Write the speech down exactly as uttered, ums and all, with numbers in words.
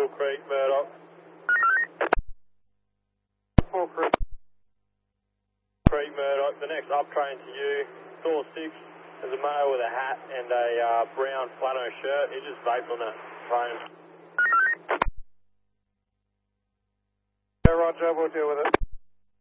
Mill Creek, Murdoch. Four Creek. Creek, Murdoch. The next up train to you, door six. There's a male with a hat and a uh, brown flannel shirt. He just vaped on that train. Yeah, Roger, we'll deal with it.